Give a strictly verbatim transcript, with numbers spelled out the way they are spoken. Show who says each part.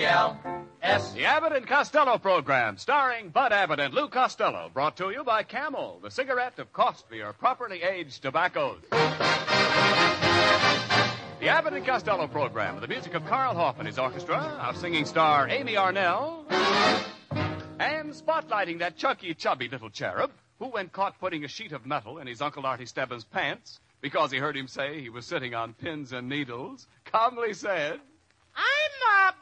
Speaker 1: L S.
Speaker 2: The Abbott and Costello program, starring Bud Abbott and Lou Costello, brought to you by Camel, the cigarette of costlier, properly aged tobaccos. The Abbott and Costello program, with the music of Carl Hoff and his orchestra, our singing star Amy Arnell, and spotlighting that chunky, chubby little cherub who, when caught putting a sheet of metal in his Uncle Artie Stebbins' pants because he heard him say he was sitting on pins and needles, calmly said,
Speaker 3: I'm, uh,